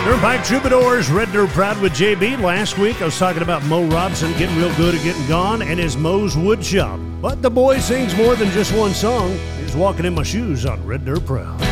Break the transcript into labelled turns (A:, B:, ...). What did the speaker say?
A: Turnpike Troubadours, Red Dirt Proud with JB. Last week I was talking about Mo Robson getting real good at getting gone and his Mo's Wood Shop. But the boy sings more than just one song. He's walking in my shoes on Red Dirt Proud.